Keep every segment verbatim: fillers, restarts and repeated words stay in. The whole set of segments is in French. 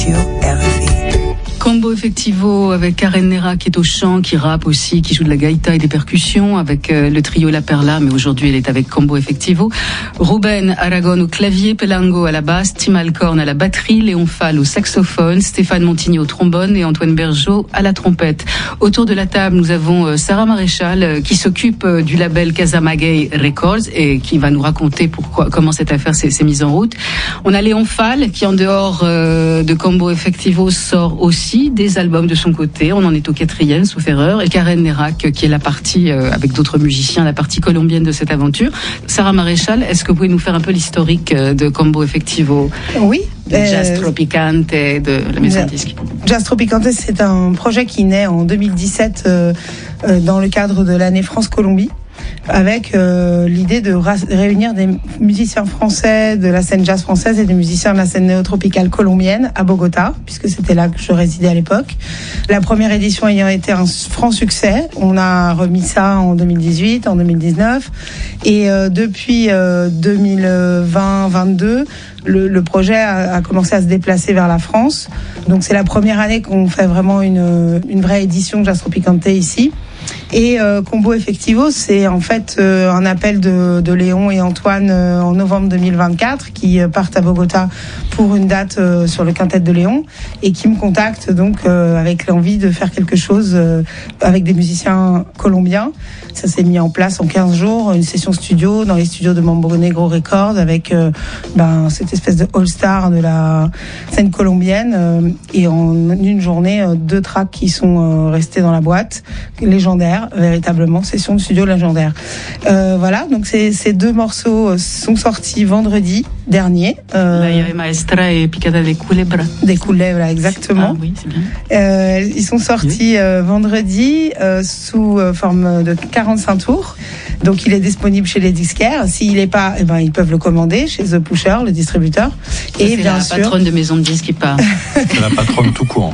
sur R F I. Combo Effectivo avec Karen Nera qui est au chant, qui rappe aussi, qui joue de la gaïta et des percussions avec euh, le trio La Perla, mais aujourd'hui elle est avec Combo Effectivo. Ruben Aragon au clavier, Pelango à la basse, Tim Alcorn à la batterie, Léon Fall au saxophone, Stéphane Montigny au trombone et Antoine Bergeau à la trompette. Autour de la table, nous avons euh, Sarah Maréchal euh, qui s'occupe euh, du label Casamagay Records et qui va nous raconter pourquoi, comment cette affaire s'est, s'est mise en route. On a Léon Fall qui en dehors euh, de Combo Effectivo sort aussi des albums de son côté. On en est au quatrième, sauf erreur. Et Karen Nerac, qui est la partie, euh, avec d'autres musiciens, la partie colombienne de cette aventure. Sarah Maréchal, est-ce que vous pouvez nous faire un peu l'historique de Combo Effectivo? Oui. De euh, Jazz Tropicante et de la maison de disques. Jazz Tropicante, c'est un projet qui naît en deux mille dix-sept euh, euh, dans le cadre de l'année France-Colombie, avec euh, l'idée de ra- réunir des musiciens français de la scène jazz française et des musiciens de la scène néo-tropicale colombienne à Bogota, puisque c'était là que je résidais à l'époque. La première édition ayant été un franc succès, on a remis ça en deux mille dix-huit, en deux mille dix-neuf, et euh, depuis euh, deux mille vingt vingt-deux, le, le projet a, a commencé à se déplacer vers la France. Donc c'est la première année qu'on fait vraiment une, une vraie édition de Jazz Tropicante ici. Et euh, Combo Effectivo, c'est en fait euh, un appel de, de Léon et Antoine euh, en novembre deux mille vingt-quatre qui euh, partent à Bogota pour une date euh, sur le quintet de Léon et qui me contactent donc euh, avec l'envie de faire quelque chose euh, avec des musiciens colombiens. Ça s'est mis en place en quinze jours, une session studio dans les studios de Mambo Negro Records avec euh, ben, cette espèce de all-star de la scène colombienne euh, et en une journée, euh, deux tracks qui sont euh, restés dans la boîte, légendaire, véritablement, session de studio légendaire. Euh, voilà, donc ces, ces deux morceaux sont sortis vendredi dernier. Euh, La Llave Maestra et Picada de Culebra. Des Culebra, exactement. Ah oui, c'est bien. Euh, ils sont sortis euh, vendredi euh, sous euh, forme de quarante-cinq tours. Donc il est disponible chez les disquaires. S'il n'est pas, eh ben, ils peuvent le commander chez The Pusher, le distributeur. Ça, et c'est bien la sûr, patronne de maison de disques qui part. C'est la patronne tout court.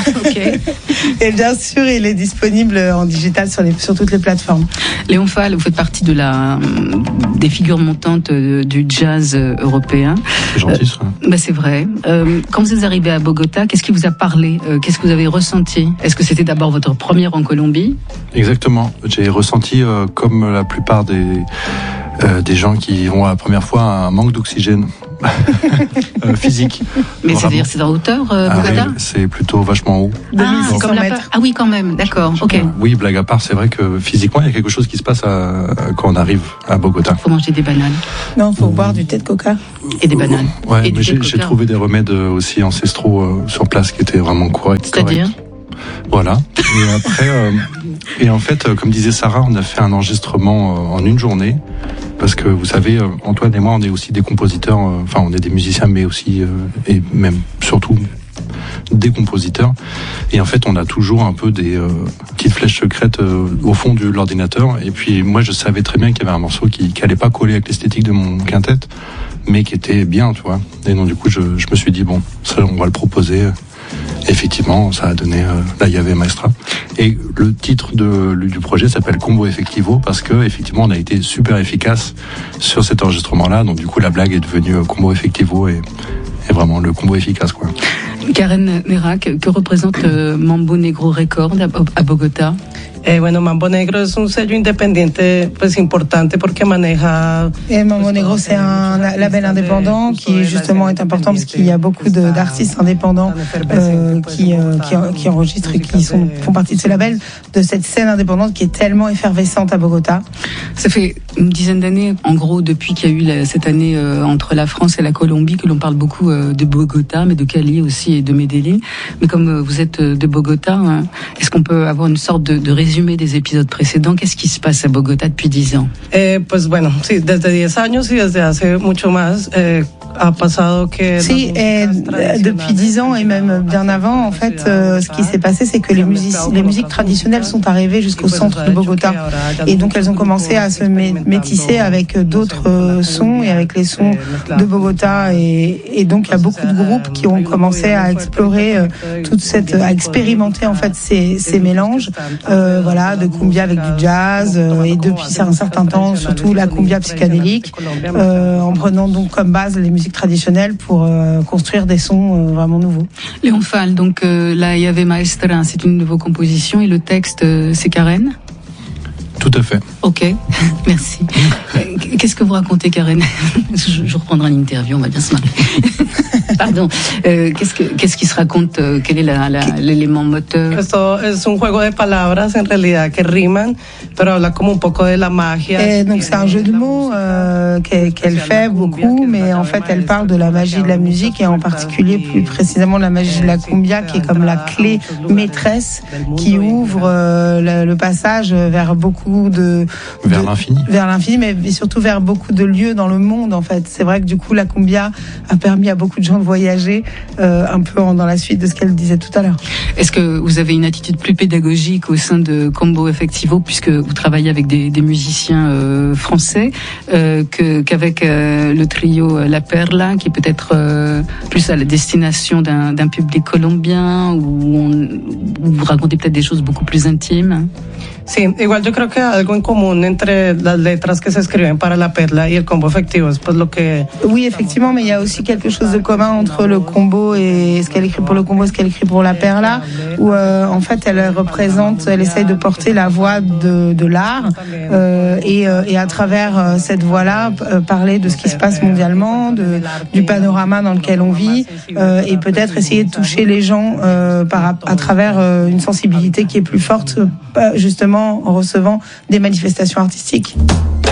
Ok. Et bien sûr, il est disponible en digital sur, les, sur toutes les plateformes. Léon Fall, vous faites partie de la, des figures montantes du jazz européen. C'est gentil, ça. Euh, bah c'est vrai. Euh, quand vous êtes arrivé à Bogota, qu'est-ce qui vous a parlé? euh, Qu'est-ce que vous avez ressenti? Est-ce que c'était d'abord votre première en Colombie? Exactement. J'ai ressenti, euh, comme la plupart des, euh, des gens qui vont à la première fois, un manque d'oxygène. euh, physique. Mais c'est-à-dire c'est en hauteur, euh, Bogota? Ah, oui, c'est plutôt vachement haut. Ah, c'est comme la... ah oui, quand même, d'accord, ok. Oui, blague à part, c'est vrai que physiquement, il y a quelque chose qui se passe à, à, quand on arrive à Bogota. Faut manger des bananes. Non, faut mmh. boire du thé de coca. Et des bananes. Ouais, et mais j'ai, j'ai trouvé des remèdes aussi ancestraux euh, sur place qui étaient vraiment corrects. C'est-à-dire corrects. Voilà. Et après, euh, et en fait, euh, comme disait Sarah, on a fait un enregistrement euh, en une journée. Parce que vous savez, Antoine et moi, on est aussi des compositeurs, euh, enfin on est des musiciens, mais aussi, euh, et même surtout des compositeurs. Et en fait, on a toujours un peu des euh, petites flèches secrètes euh, au fond de l'ordinateur. Et puis moi, je savais très bien qu'il y avait un morceau qui n'allait pas coller avec l'esthétique de mon quintet, mais qui était bien, tu vois. Et donc du coup, je, je me suis dit, bon, ça, on va le proposer. Effectivement, ça a donné euh, La Llave Maestra. Et le titre de, du projet s'appelle Combo Effectivo parce que effectivement, on a été super efficace sur cet enregistrement-là. Donc du coup, la blague est devenue euh, Combo Effectivo et, et vraiment le combo efficace, quoi. Karen Nerac, que représente euh, Mambo Negro Records à, à Bogota? Eh, bueno, Mambo Negro es un sello independiente pues importante porque maneja. Et Mambo Negro, c'est un label indépendant qui justement est important parce qu'il y a beaucoup de, d'artistes indépendants euh, qui, euh, qui qui enregistrent et qui sont font partie de ce label, de cette scène indépendante qui est tellement effervescente à Bogota. Ça fait une dizaine d'années, en gros, depuis qu'il y a eu la, cette année euh, entre la France et la Colombie, que l'on parle beaucoup euh, de Bogota, mais de Cali aussi et de Medellín. Mais comme euh, vous êtes de Bogota, hein, est-ce qu'on peut avoir une sorte de, de résumé des épisodes précédents? Qu'est-ce qui se passe à Bogota depuis dix ans? Eh, pues bueno, sí, desde diez años y desde hace mucho más eh, ha pasado que. Si, et depuis dix ans et même bien avant, en fait, euh, ce qui s'est passé, c'est que les musiques, les musiques traditionnelles sont arrivées jusqu'au centre de Bogota, et donc elles ont commencé à se métisser avec d'autres sons et avec les sons de Bogota, et, et donc il y a beaucoup de groupes qui ont commencé à explorer euh, toute cette, à expérimenter en fait ces, ces mélanges. Euh, euh, voilà, de cumbia avec du jazz, euh, et depuis un certain temps, surtout la cumbia psychédélique, euh, en prenant donc comme base les musiques traditionnelles pour euh, construire des sons euh, vraiment nouveaux. Léon Fall, donc euh, La Llave Maestra, c'est une nouvelle composition et le texte, euh, c'est Karen? Tout à fait. Ok, merci. Qu'est-ce que vous racontez, Karen? je, je reprendrai une interview, on va bien se marrer. Pardon. Euh, qu'est-ce, que, qu'est-ce qui se raconte? Quel est la, la, l'élément moteur? Esto es un juego de palabras en realidad que riman, pero habla como un poco de la magia. Et donc c'est un jeu de mots euh, qu'elle, qu'elle fait beaucoup, mais en fait elle parle de la magie de la musique et en particulier plus précisément de la magie de la cumbia qui est comme la clé maîtresse qui ouvre euh, le, le passage vers beaucoup de, de vers l'infini, vers l'infini, mais surtout vers beaucoup de lieux dans le monde en fait. C'est vrai que du coup la cumbia a permis à beaucoup de gens de voyager euh, un peu en, dans la suite de ce qu'elle disait tout à l'heure. Est-ce que vous avez une attitude plus pédagogique au sein de Combo Efectivo puisque vous travaillez avec des, des musiciens euh, français euh, que, qu'avec euh, le trio La Perla qui est peut-être euh, plus à la destination d'un, d'un public colombien où, on, où vous racontez peut-être des choses beaucoup plus intimes? Sí, igual yo creo que algo en común entre las letras que se escriben para La Perla y el Combo Efectivo es pues lo que... Oui, effectivement, mais il y a aussi quelque chose de commun entre le combo et ce qu'elle écrit pour le combo et ce qu'elle écrit pour La Perla, où euh, en fait elle représente, elle essaye de porter la voix de, de l'art euh, et, euh, et à travers euh, cette voix-là euh, parler de ce qui se passe mondialement, de, du panorama dans lequel on vit euh, et peut-être essayer de toucher les gens euh, par, à travers euh, une sensibilité qui est plus forte, euh, justement en recevant des manifestations artistiques.